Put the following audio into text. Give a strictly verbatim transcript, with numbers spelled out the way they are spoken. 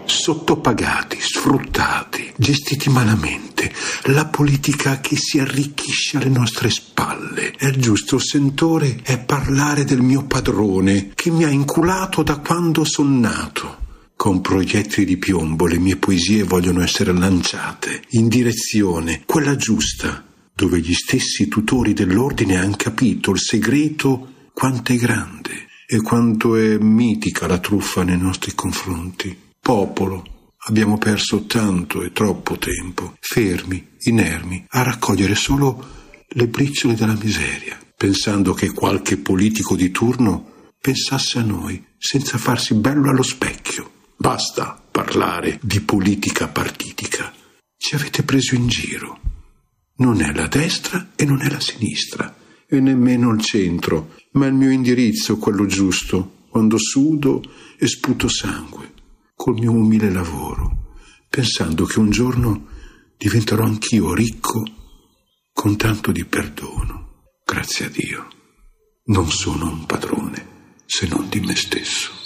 sottopagati, sfruttati, gestiti malamente, la politica che si arricchisce alle nostre spalle. E il giusto sentore è parlare del mio padrone che mi ha inculato da quando son nato. Con proiettili di piombo le mie poesie vogliono essere lanciate in direzione, quella giusta, dove gli stessi tutori dell'ordine han capito il segreto quanto è grande e quanto è mitica la truffa nei nostri confronti. Popolo, abbiamo perso tanto e troppo tempo, fermi, inermi, a raccogliere solo le briciole della miseria, pensando che qualche politico di turno pensasse a noi senza farsi bello allo specchio. Basta parlare di politica partitica. Ci avete preso in giro. Non è la destra e non è la sinistra, e nemmeno il centro, ma il mio indirizzo, quello giusto, quando sudo e sputo sangue, col mio umile lavoro, pensando che un giorno diventerò anch'io ricco con tanto di perdono. Grazie a Dio, non sono un padrone se non di me stesso.